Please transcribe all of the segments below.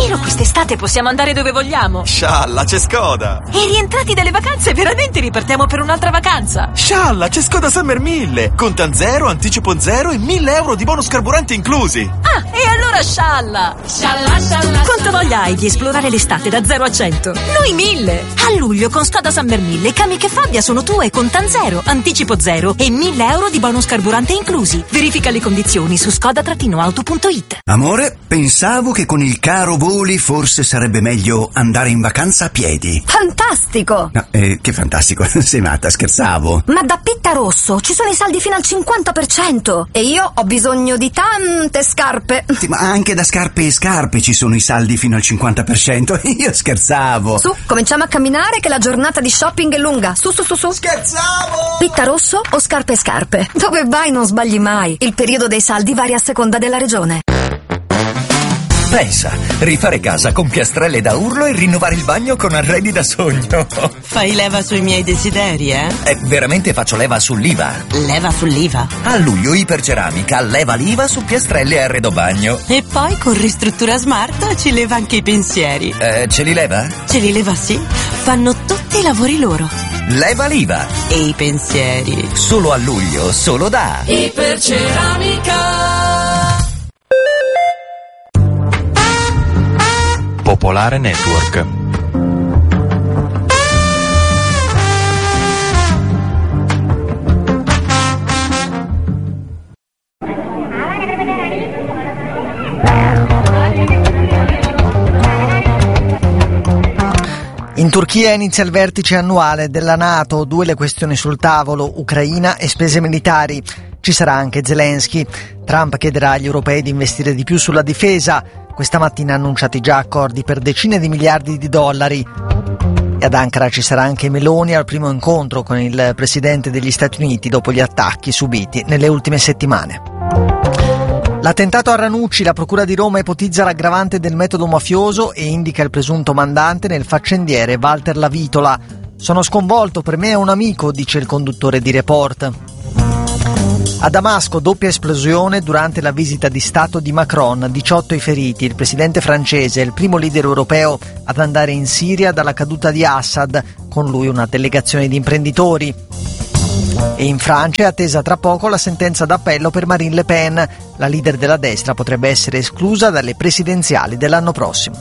Davvero quest'estate possiamo andare dove vogliamo? Scialla, c'è Skoda! E rientrati dalle vacanze veramente ripartiamo per un'altra vacanza? Scialla, c'è Skoda Summer 1000! Contan zero, anticipo zero e 1.000 euro di bonus carburante inclusi! Ah, e allora scialla! Scialla, scialla! Quanta voglia hai di esplorare l'estate da 0 a 100? Noi 1000! A luglio con Skoda Summer 1000 Kamiq e Fabia sono tue, contan zero, anticipo zero e 1.000 euro di bonus carburante inclusi. Verifica le condizioni su skoda-auto.it. Amore, pensavo che con il caro voli forse sarebbe meglio andare in vacanza a piedi. Fantastico! No, che fantastico, sei matta, scherzavo. Ma da Pitta Rosso ci sono i saldi fino al 50% e io ho bisogno di tante scarpe. Sì, ma anche da scarpe e scarpe ci sono i saldi fino al 50%. Io scherzavo. Su, cominciamo a camminare che la giornata di shopping è lunga. Su. Scherzavo! Pitta Rosso o scarpe e scarpe? Dove vai non sbagli mai. Il periodo dei saldi varia a seconda della regione. Pensa, rifare casa con piastrelle da urlo e rinnovare il bagno con arredi da sogno. Fai leva sui miei desideri, eh? Veramente faccio leva sull'IVA. Leva sull'IVA? A luglio Iperceramica leva l'IVA su piastrelle e arredo bagno. E poi con Ristruttura Smart ci leva anche i pensieri. Ce li leva? Ce li leva, sì. Fanno tutti i lavori loro. Leva l'IVA. E i pensieri. Solo a luglio, solo da Iperceramica. Popolare Network. In Turchia inizia il vertice annuale della NATO, 2 le questioni sul tavolo, Ucraina e spese militari. Ci sarà anche Zelensky. Trump chiederà agli europei di investire di più sulla difesa. Questa mattina ha annunciati già accordi per decine di miliardi di dollari. E ad Ankara ci sarà anche Meloni al primo incontro con il presidente degli Stati Uniti dopo gli attacchi subiti nelle ultime settimane. L'attentato a Ranucci, la Procura di Roma ipotizza l'aggravante del metodo mafioso e indica il presunto mandante nel faccendiere Walter Lavitola. Sono sconvolto, per me è un amico, dice il conduttore di Report. A Damasco, doppia esplosione durante la visita di Stato di Macron, 18 i feriti. Il presidente francese è il primo leader europeo ad andare in Siria dalla caduta di Assad, con lui una delegazione di imprenditori. E in Francia è attesa tra poco la sentenza d'appello per Marine Le Pen. La leader della destra potrebbe essere esclusa dalle presidenziali dell'anno prossimo.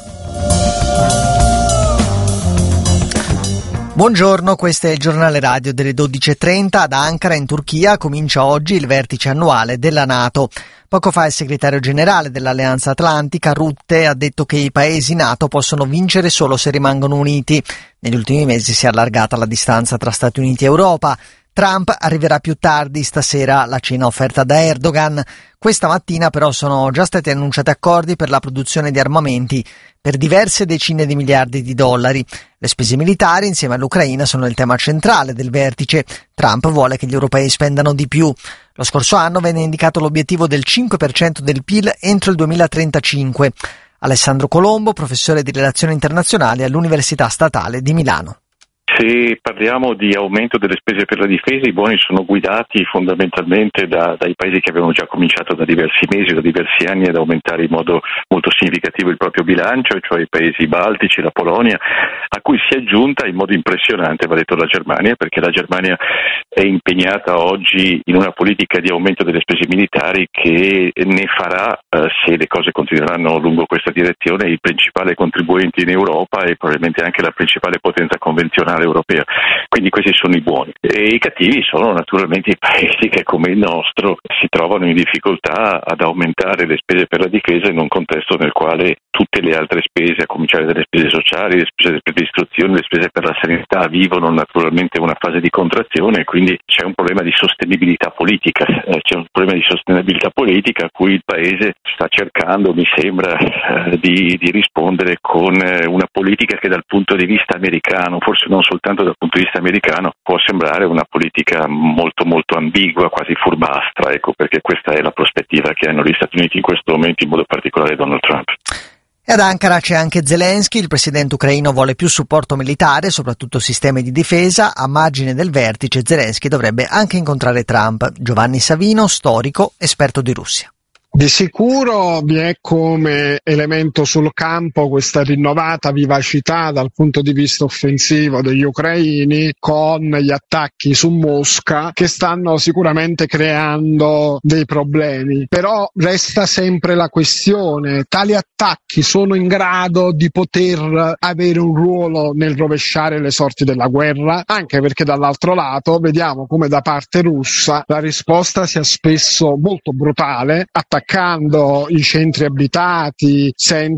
Buongiorno, questo è il giornale radio delle 12.30. Ad Ankara, in Turchia, comincia oggi il vertice annuale della NATO. Poco fa il segretario generale dell'Alleanza Atlantica, Rutte, ha detto che i paesi NATO possono vincere solo se rimangono uniti. Negli ultimi mesi si è allargata la distanza tra Stati Uniti e Europa. Trump arriverà più tardi stasera alla cena offerta da Erdogan. Questa mattina però sono già stati annunciati accordi per la produzione di armamenti per diverse decine di miliardi di dollari. Le spese militari insieme all'Ucraina sono il tema centrale del vertice. Trump vuole che gli europei spendano di più. Lo scorso anno venne indicato l'obiettivo del 5% del PIL entro il 2035. Alessandro Colombo, professore di relazioni internazionali all'Università Statale di Milano. Se parliamo di aumento delle spese per la difesa, i buoni sono guidati fondamentalmente dai paesi che avevano già cominciato da diversi mesi, da diversi anni ad aumentare in modo molto significativo il proprio bilancio, cioè i paesi baltici, la Polonia, a cui si è aggiunta in modo impressionante, va detto, la Germania, perché la Germania è impegnata oggi in una politica di aumento delle spese militari che ne farà, se le cose continueranno lungo questa direzione, il principale contribuente in Europa e probabilmente anche la principale potenza convenzionale europea. Quindi questi sono i buoni. E i cattivi sono naturalmente i paesi che, come il nostro, si trovano in difficoltà ad aumentare le spese per la difesa in un contesto nel quale tutte le altre spese, a cominciare dalle spese sociali, le spese per l'istruzione, le spese per la sanità, vivono naturalmente una fase di contrazione, quindi c'è un problema di sostenibilità politica. C'è un problema di sostenibilità politica a cui il Paese sta cercando, mi sembra, di rispondere con una politica che dal punto di vista americano, forse non soltanto dal punto di vista americano, può sembrare una politica molto molto ambigua, quasi furbastra, ecco, perché questa è la prospettiva che hanno gli Stati Uniti in questo momento, in modo particolare Donald Trump. E ad Ankara c'è anche Zelensky, il presidente ucraino vuole più supporto militare, soprattutto sistemi di difesa. A margine del vertice Zelensky dovrebbe anche incontrare Trump. Giovanni Savino, storico, esperto di Russia. Di sicuro vi è come elemento sul campo questa rinnovata vivacità dal punto di vista offensivo degli ucraini, con gli attacchi su Mosca che stanno sicuramente creando dei problemi. Però resta sempre la questione: tali attacchi sono in grado di poter avere un ruolo nel rovesciare le sorti della guerra? Anche perché dall'altro lato vediamo come da parte russa la risposta sia spesso molto brutale, attaccando i centri abitati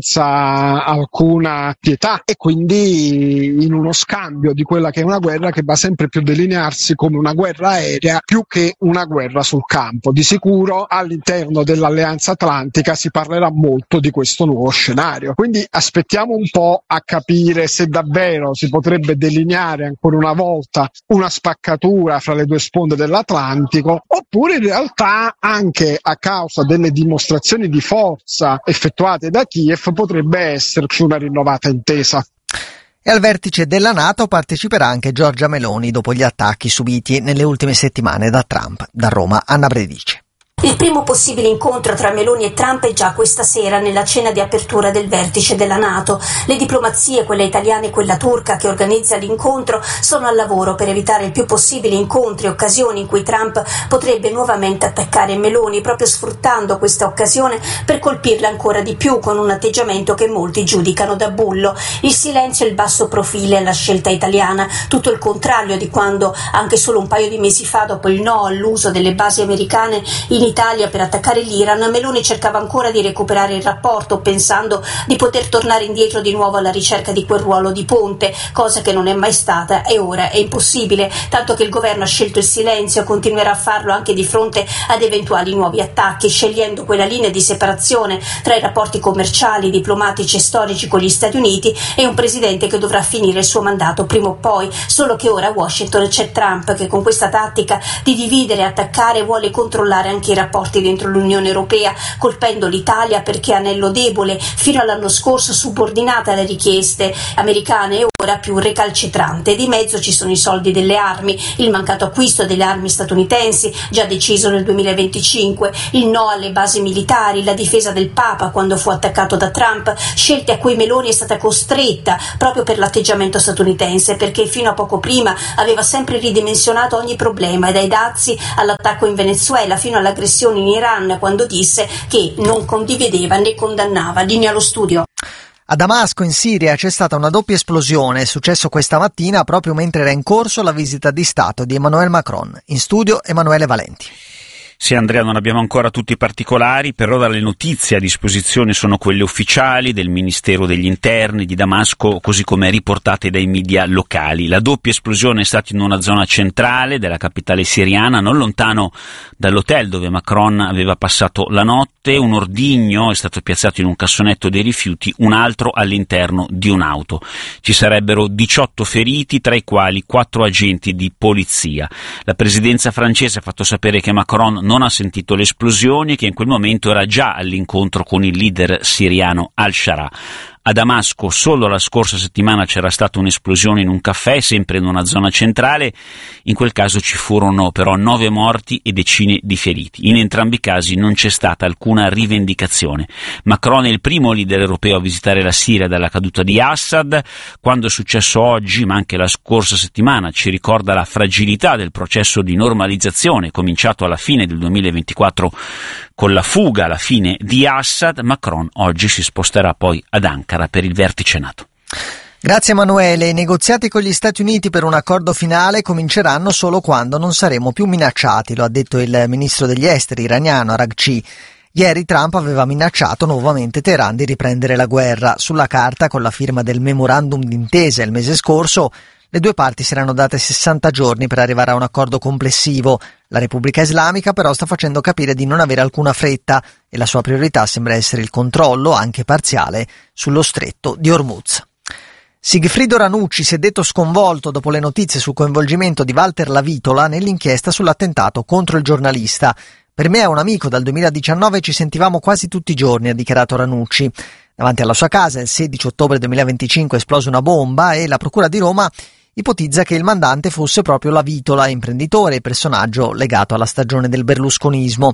senza alcuna pietà, e quindi in uno scambio di quella che è una guerra che va sempre più a delinearsi come una guerra aerea più che una guerra sul campo. Di sicuro all'interno dell'Alleanza Atlantica si parlerà molto di questo nuovo scenario, quindi aspettiamo un po' a capire se davvero si potrebbe delineare ancora una volta una spaccatura fra le due sponde dell'Atlantico, oppure in realtà, anche a causa delle dimostrazioni di forza effettuate da Kiev, potrebbe esserci una rinnovata intesa. E al vertice della NATO parteciperà anche Giorgia Meloni dopo gli attacchi subiti nelle ultime settimane da Trump. Da Roma, Anna Bredice. Il primo possibile incontro tra Meloni e Trump è già questa sera nella cena di apertura del vertice della NATO. Le diplomazie, quella italiana e quella turca che organizza l'incontro, sono al lavoro per evitare il più possibile incontri e occasioni in cui Trump potrebbe nuovamente attaccare Meloni, proprio sfruttando questa occasione per colpirla ancora di più con un atteggiamento che molti giudicano da bullo. Il silenzio e il basso profilo è la scelta italiana, tutto il contrario di quando anche solo un paio di mesi fa, dopo il no all'uso delle basi americane in Italia per attaccare l'Iran, Meloni cercava ancora di recuperare il rapporto, pensando di poter tornare indietro di nuovo alla ricerca di quel ruolo di ponte, cosa che non è mai stata e ora è impossibile, tanto che il governo ha scelto il silenzio e continuerà a farlo anche di fronte ad eventuali nuovi attacchi, scegliendo quella linea di separazione tra i rapporti commerciali, diplomatici e storici con gli Stati Uniti e un presidente che dovrà finire il suo mandato prima o poi, solo che ora a Washington c'è Trump che con questa tattica di dividere e attaccare vuole controllare anche i rapporti dentro l'Unione Europea, colpendo l'Italia perché anello debole, fino all'anno scorso subordinata alle richieste americane e ora più recalcitrante. Di mezzo ci sono i soldi delle armi, il mancato acquisto delle armi statunitensi, già deciso nel 2025, il no alle basi militari, la difesa del Papa quando fu attaccato da Trump, scelte a cui Meloni è stata costretta proprio per l'atteggiamento statunitense, perché fino a poco prima aveva sempre ridimensionato ogni problema, dai dazi all'attacco in Venezuela fino all'aggressione in Iran, quando disse che non condivideva né condannava. Linea allo studio. A Damasco, in Siria, c'è stata una doppia esplosione. È successo questa mattina proprio mentre era in corso la visita di Stato di Emmanuel Macron. In studio Emanuele Valenti. Sì, Andrea, non abbiamo ancora tutti i particolari, per ora le notizie a disposizione sono quelle ufficiali del Ministero degli Interni di Damasco, così come riportate dai media locali. La doppia esplosione è stata in una zona centrale della capitale siriana, non lontano dall'hotel dove Macron aveva passato la notte. Un ordigno è stato piazzato in un cassonetto dei rifiuti, un altro all'interno di un'auto. Ci sarebbero 18 feriti, tra i quali 4 agenti di polizia. La presidenza francese ha fatto sapere che Macron non ha sentito le esplosioni e che in quel momento era già all'incontro con il leader siriano al-Shara. A Damasco solo la scorsa settimana c'era stata un'esplosione in un caffè, sempre in una zona centrale. In quel caso ci furono però 9 morti e decine di feriti. In entrambi i casi non c'è stata alcuna rivendicazione. Macron è il primo leader europeo a visitare la Siria dalla caduta di Assad. Quando è successo oggi, ma anche la scorsa settimana, ci ricorda la fragilità del processo di normalizzazione cominciato alla fine del 2024 con la fuga alla fine di Assad. Macron oggi si sposterà poi ad Ankara per il vertice NATO. Grazie Emanuele. I negoziati con gli Stati Uniti per un accordo finale cominceranno solo quando non saremo più minacciati, lo ha detto il ministro degli esteri iraniano Araghchi. Ieri Trump aveva minacciato nuovamente Teheran di riprendere la guerra. Sulla carta, con la firma del memorandum d'intesa il mese scorso, le due parti si erano date 60 giorni per arrivare a un accordo complessivo. La Repubblica Islamica però sta facendo capire di non avere alcuna fretta e la sua priorità sembra essere il controllo, anche parziale, sullo stretto di Hormuz. Sigfrido Ranucci si è detto sconvolto dopo le notizie sul coinvolgimento di Walter Lavitola nell'inchiesta sull'attentato contro il giornalista. Per me è un amico, dal 2019 ci sentivamo quasi tutti i giorni, ha dichiarato Ranucci. Davanti alla sua casa il 16 ottobre 2025 esplose una bomba e la Procura di Roma ipotizza che il mandante fosse proprio Lavitola, imprenditore e personaggio legato alla stagione del berlusconismo.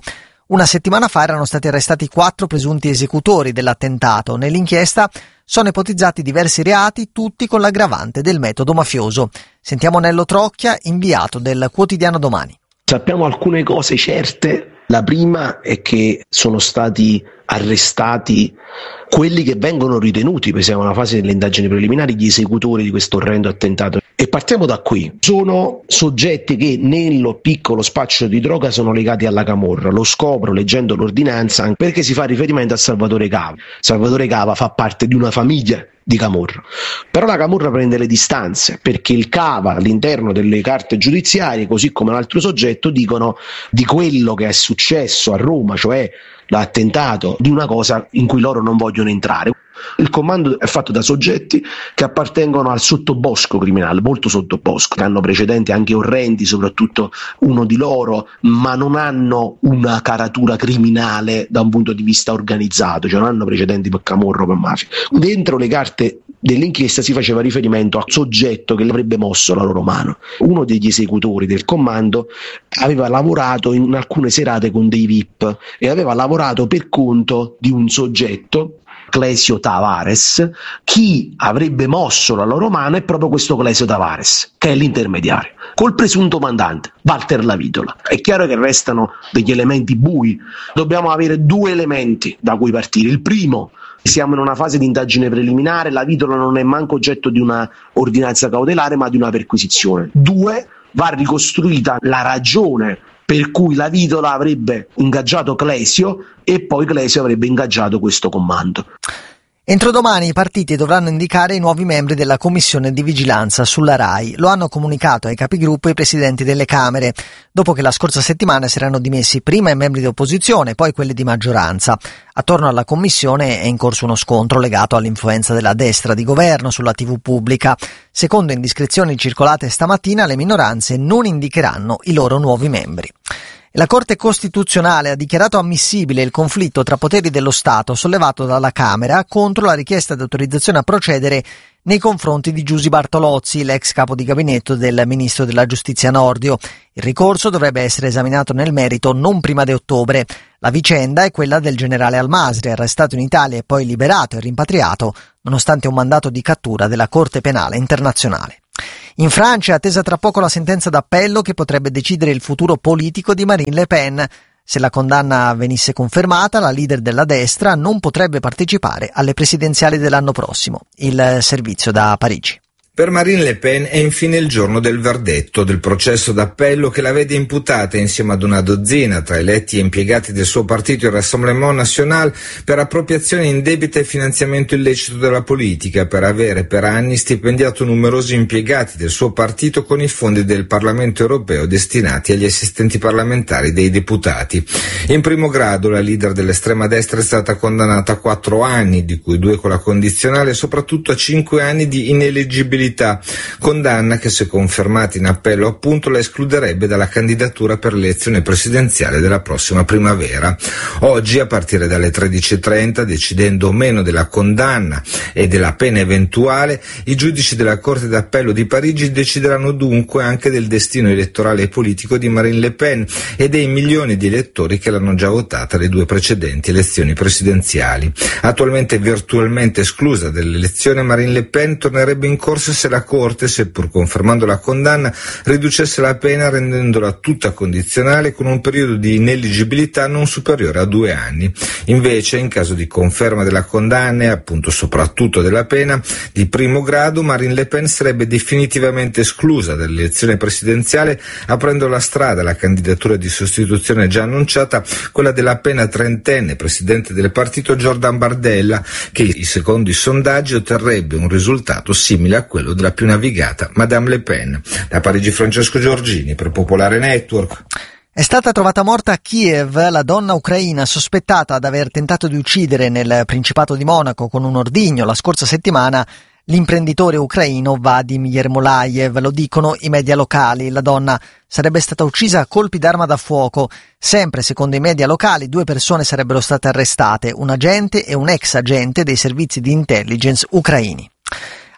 Una settimana fa erano stati arrestati 4 presunti esecutori dell'attentato. Nell'inchiesta sono ipotizzati diversi reati, tutti con l'aggravante del metodo mafioso. Sentiamo Nello Trocchia, inviato del quotidiano Domani. Sappiamo alcune cose certe. La prima è che sono stati arrestati quelli che vengono ritenuti, perché siamo nella fase delle indagini preliminari, gli esecutori di questo orrendo attentato. E partiamo da qui. Sono soggetti che nello piccolo spaccio di droga sono legati alla camorra. Lo scopro leggendo l'ordinanza perché si fa riferimento a Salvatore Cava. Salvatore Cava fa parte di una famiglia di camorra. Però la camorra prende le distanze perché il Cava all'interno delle carte giudiziarie, così come l'altro soggetto, dicono di quello che è successo a Roma, cioè l'attentato, di una cosa in cui loro non vogliono entrare. Il comando è fatto da soggetti che appartengono al sottobosco criminale, molto sottobosco, che hanno precedenti anche orrendi, soprattutto uno di loro, ma non hanno una caratura criminale da un punto di vista organizzato, cioè non hanno precedenti per camorra o per mafia. Dentro le carte dell'inchiesta si faceva riferimento a un soggetto che avrebbe mosso la loro mano. Uno degli esecutori del comando aveva lavorato in alcune serate con dei VIP e aveva lavorato per conto di un soggetto, Clesio Tavares. Chi avrebbe mosso la loro mano è proprio questo Clesio Tavares, che è l'intermediario, col presunto mandante, Walter Lavitola. È chiaro che restano degli elementi bui, dobbiamo avere 2 elementi da cui partire. Il primo: siamo in una fase di indagine preliminare, Lavitola non è manco oggetto di una ordinanza cautelare ma di una perquisizione. 2, va ricostruita la ragione per cui Lavitola avrebbe ingaggiato Clesio e poi Clesio avrebbe ingaggiato questo comando. Entro domani i partiti dovranno indicare i nuovi membri della commissione di vigilanza sulla RAI. Lo hanno comunicato ai capigruppo i presidenti delle Camere, dopo che la scorsa settimana si erano dimessi prima i membri di opposizione, poi quelli di maggioranza. Attorno alla commissione è in corso uno scontro legato all'influenza della destra di governo sulla TV pubblica. Secondo indiscrezioni circolate stamattina, le minoranze non indicheranno i loro nuovi membri. La Corte Costituzionale ha dichiarato ammissibile il conflitto tra poteri dello Stato sollevato dalla Camera contro la richiesta di autorizzazione a procedere nei confronti di Giusy Bartolozzi, l'ex capo di gabinetto del ministro della Giustizia Nordio. Il ricorso dovrebbe essere esaminato nel merito non prima di ottobre. La vicenda è quella del generale Al-Masri, arrestato in Italia e poi liberato e rimpatriato, nonostante un mandato di cattura della Corte Penale Internazionale. In Francia è attesa tra poco la sentenza d'appello che potrebbe decidere il futuro politico di Marine Le Pen. Se la condanna venisse confermata, la leader della destra non potrebbe partecipare alle presidenziali dell'anno prossimo. Il servizio da Parigi. Per Marine Le Pen è infine il giorno del verdetto del processo d'appello che la vede imputata insieme ad una dozzina tra eletti e impiegati del suo partito, il Rassemblement National, per appropriazione indebita e finanziamento illecito della politica, per avere per anni stipendiato numerosi impiegati del suo partito con i fondi del Parlamento europeo destinati agli assistenti parlamentari dei deputati. In primo grado la leader dell'estrema destra è stata condannata a 4 anni, di cui 2 con la condizionale, e soprattutto a 5 anni di ineleggibilità. Condanna che, se confermata in appello, appunto, la escluderebbe dalla candidatura per l'elezione presidenziale della prossima primavera. Oggi, a partire dalle 13:30, decidendo o meno della condanna e della pena eventuale, i giudici della Corte d'Appello di Parigi decideranno dunque anche del destino elettorale e politico di Marine Le Pen e dei milioni di elettori che l'hanno già votata alle 2 precedenti elezioni presidenziali. Attualmente virtualmente esclusa dall'elezione, Marine Le Pen tornerebbe in corsa se la Corte, seppur confermando la condanna, riducesse la pena rendendola tutta condizionale con un periodo di ineleggibilità non superiore a 2 anni. Invece, in caso di conferma della condanna e appunto soprattutto della pena di primo grado, Marine Le Pen sarebbe definitivamente esclusa dall'elezione presidenziale, aprendo la strada alla candidatura di sostituzione già annunciata, quella della appena trentenne presidente del partito Jordan Bardella, che secondo i sondaggi otterrebbe un risultato simile a quello della più navigata Madame Le Pen. Da Parigi Francesco Giorgini per Popolare Network. È stata trovata morta a Kiev la donna ucraina sospettata di aver tentato di uccidere nel Principato di Monaco con un ordigno la scorsa settimana l'imprenditore ucraino Vadim Yermolayev. Lo dicono i media locali. La donna sarebbe stata uccisa a colpi d'arma da fuoco. Sempre secondo i media locali 2 persone sarebbero state arrestate, un agente e un ex agente dei servizi di intelligence ucraini.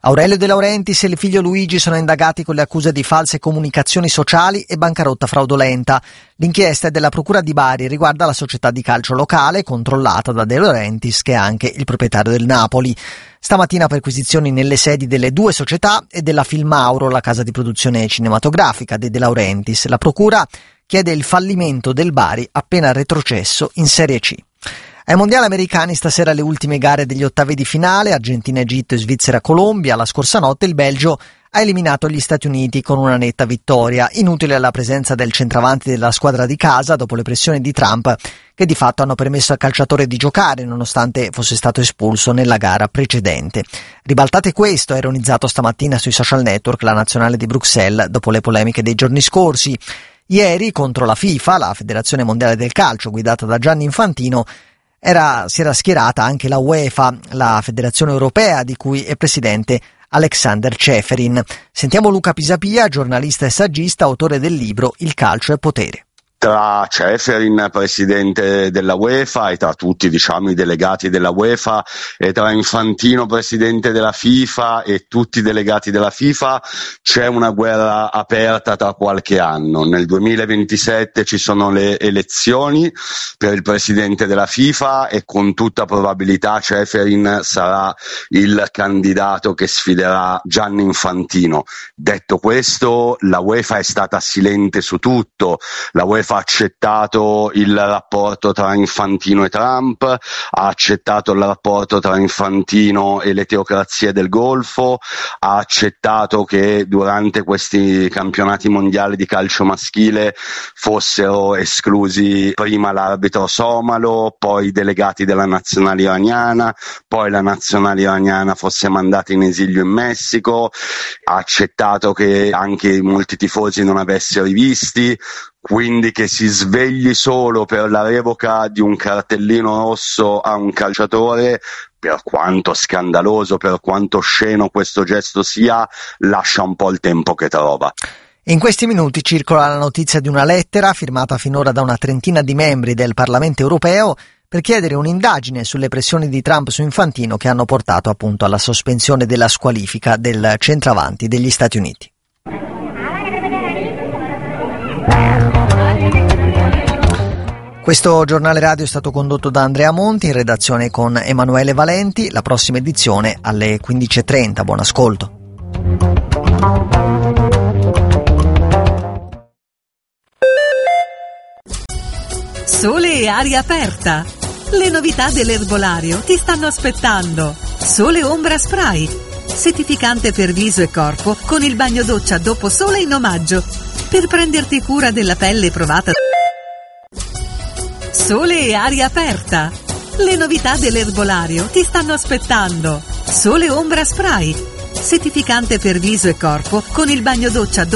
Aurelio De Laurentiis e il figlio Luigi sono indagati con le accuse di false comunicazioni sociali e bancarotta fraudolenta. L'inchiesta è della Procura di Bari e riguarda la società di calcio locale controllata da De Laurentiis, che è anche il proprietario del Napoli. Stamattina perquisizioni nelle sedi delle due società e della Filmauro, la casa di produzione cinematografica di De Laurentiis. La Procura chiede il fallimento del Bari appena retrocesso in Serie C. Ai mondiali americani stasera le ultime gare degli ottavi di finale, Argentina-Egitto e Svizzera-Colombia. La scorsa notte il Belgio ha eliminato gli Stati Uniti con una netta vittoria. Inutile la presenza del centravanti della squadra di casa dopo le pressioni di Trump, che di fatto hanno permesso al calciatore di giocare nonostante fosse stato espulso nella gara precedente. Ribaltate questo, ha ironizzato stamattina sui social network la nazionale di Bruxelles dopo le polemiche dei giorni scorsi. Ieri contro la FIFA, la Federazione Mondiale del Calcio guidata da Gianni Infantino, si era schierata anche la UEFA, la federazione europea di cui è presidente Alexander Ceferin. Sentiamo Luca Pisapia, giornalista e saggista, autore del libro Il calcio è potere. Tra Ceferin, presidente della UEFA, e tra tutti i delegati della UEFA, e tra Infantino, presidente della FIFA, e tutti i delegati della FIFA, c'è una guerra aperta tra qualche anno. Nel 2027 ci sono le elezioni per il presidente della FIFA e con tutta probabilità Ceferin sarà il candidato che sfiderà Gianni Infantino. Detto questo, la UEFA è stata silente su tutto. La UEFA ha accettato il rapporto tra Infantino e Trump, ha accettato il rapporto tra Infantino e le teocrazie del Golfo, ha accettato che durante questi campionati mondiali di calcio maschile fossero esclusi prima l'arbitro somalo, poi i delegati della nazionale iraniana, poi la nazionale iraniana fosse mandata in esilio in Messico, ha accettato che anche molti tifosi non avessero i visti. Quindi che si svegli solo per la revoca di un cartellino rosso a un calciatore, per quanto scandaloso, per quanto osceno questo gesto sia, lascia un po' il tempo che trova. In questi minuti circola la notizia di una lettera firmata finora da una trentina di membri del Parlamento europeo per chiedere un'indagine sulle pressioni di Trump su Infantino che hanno portato appunto alla sospensione della squalifica del centravanti degli Stati Uniti. Questo giornale radio è stato condotto da Andrea Monti, in redazione con Emanuele Valenti. La prossima edizione alle 15:30. Buon ascolto. Sole e aria aperta. Le novità dell'erbolario ti stanno aspettando. Sole Ombra Spray. Settificante per viso e corpo con il bagno doccia dopo sole in omaggio. Per prenderti cura della pelle provata. Sole e aria aperta. Le novità dell'erbolario ti stanno aspettando. Sole Ombra Spray. Settificante per viso e corpo con il bagno doccia